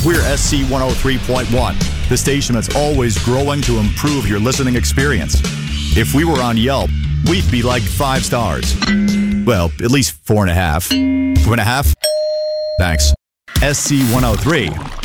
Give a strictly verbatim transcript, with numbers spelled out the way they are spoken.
We're S C one oh three point one, the station that's always growing to improve your listening experience. If we were on Yelp, we'd be like five stars. Well, at least four and a half. Two and a half? Thanks. S C one oh three